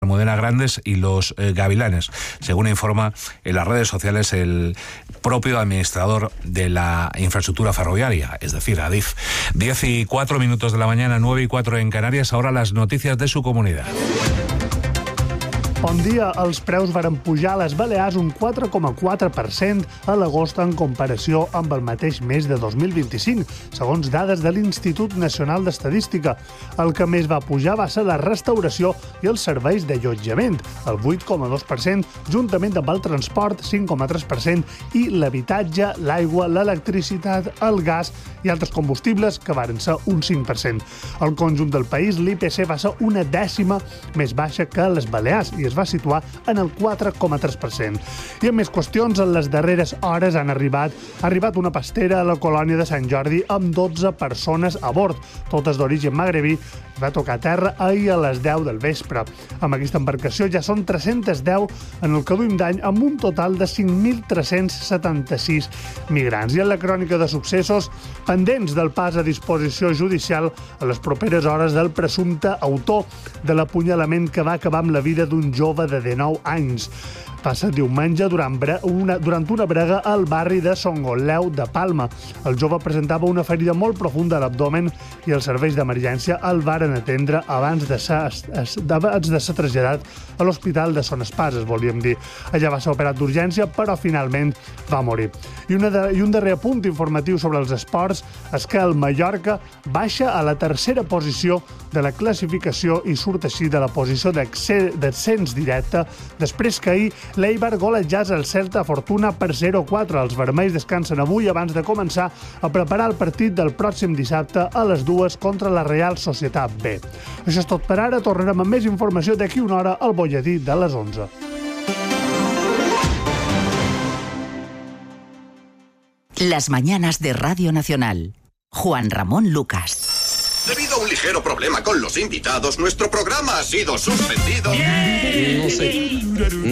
Almudena Grandes y los Gavilanes, según informa en las redes sociales el propio administrador de la infraestructura ferroviaria, es decir, Adif. 10:04 de la mañana, 9:04 en Canàries. Ahora las noticias de su comunidad. Bon dia. Els preus varen pujar a les Balears un 4,4% a l'agost en comparació amb el mateix mes de 2025, segons dades de l'Institut Nacional d'Estadística. El que més va pujar va ser la restauració i els serveis d'allotjament, el 8,2%, juntament amb el transport, 5,3%, i l'habitatge, l'aigua, l'electricitat, el gas i altres combustibles, que varen ser un 5%. Al conjunt del país, l'IPC va ser una dècima més baixa que a les Balears i es va situar en el 4,3%. I en més qüestions, en les darreres hores ha arribat una pastera a la colònia de Sant Jordi amb 12 persones a bord, totes d'origen magrebí. Va tocar a terra ahir a les 10 del vespre. Amb aquesta embarcació ja són 310 en el que duim d'any, amb un total de 5.376 migrants. I en la crònica de successos, pendents del pas a disposició judicial a les properes hores del presumpte autor de l'apunyalament que va acabar amb la vida d'un jove de 19 anys. Passa diumenge durant una brega al barri de Songoleu de Palma. El jove presentava una ferida molt profunda a l'abdomen i els serveis d'emergència el varen atendre abans de ser traslladat a l'hospital de Son Espases, volíem dir. Allà va ser operat d'urgència, però finalment va morir. I un darrer apunt informatiu sobre els esports és que el Mallorca baixa a la tercera posició de la classificació i surt així de la posició d'ascens directe després que ahir l'Eibar golejàs el Celta Fortuna per 0-4. Els vermells descansen avui abans de començar a preparar el partit del pròxim dissabte a les 2 contra la Real Societat B. Això és tot per ara. Tornarem amb més informació d'aquí una hora al butlletí de les 11. Las mañanas de Radio Nacional. Juan Ramón Lucas. Debido a un ligero problema con los invitados, nuestro programa ha sido suspendido. No sé.